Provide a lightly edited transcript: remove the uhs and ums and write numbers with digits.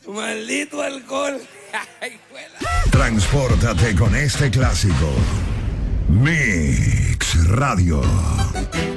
Maldito alcohol. Transpórtate con este clásico. Mix Radio.